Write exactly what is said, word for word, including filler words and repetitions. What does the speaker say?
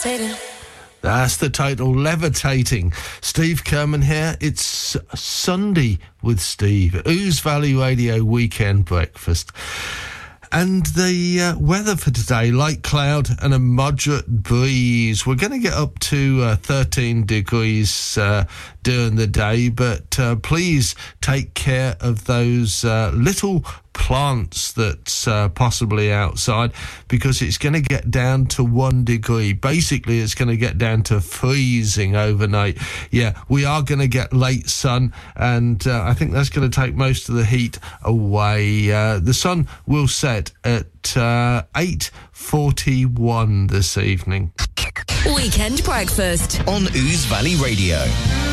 levitating. That's the title, Levitating. Steve Kerman here. It's Sunday with Steve, Ouse Valley Radio Weekend Breakfast. And the uh, weather for today, light cloud and a moderate breeze. We're going to get up to uh, thirteen degrees uh, during the day, but uh, please take care of those uh, little plants that's uh, possibly outside, because it's going to get down to one degree. Basically, it's going to get down to freezing overnight. Yeah, we are going to get late sun, and uh, I think that's going to take most of the heat away. Uh, the sun will set at uh, eight forty-one this evening. Weekend Breakfast on Ouse Valley Radio.